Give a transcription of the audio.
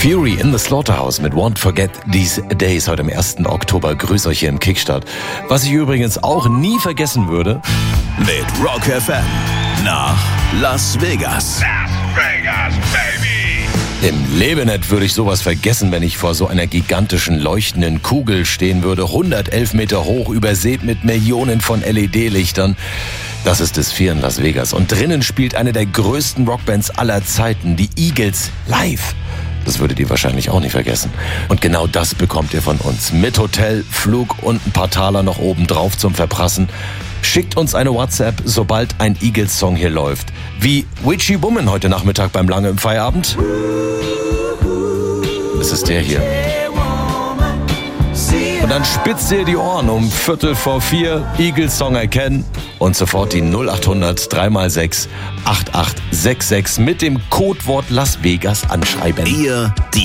Fury in the Slaughterhouse mit Won't Forget These Days heute am 1. Oktober. Grüß euch hier im Kickstart. Was ich übrigens auch nie vergessen würde. Mit Rock FM nach Las Vegas. Las Vegas, baby! Im Leben nicht würde ich sowas vergessen, wenn ich vor so einer gigantischen leuchtenden Kugel stehen würde. 111 Meter hoch, übersät mit Millionen von LED-Lichtern. Das ist das Sphere in Las Vegas. Und drinnen spielt eine der größten Rockbands aller Zeiten, die Eagles, live. Das würdet ihr wahrscheinlich auch nicht vergessen. Und genau das bekommt ihr von uns. Mit Hotel, Flug und ein paar Taler noch oben drauf zum Verprassen. Schickt uns eine WhatsApp, sobald ein Eagles-Song hier läuft. Wie Witchy Woman heute Nachmittag beim Lange im Feierabend. Das ist der hier. Und dann spitzt ihr die Ohren um 3:45, Eagles-Song erkennen und sofort die 0800 3x6 8866 mit dem Codewort Las Vegas anschreiben. Ihr, die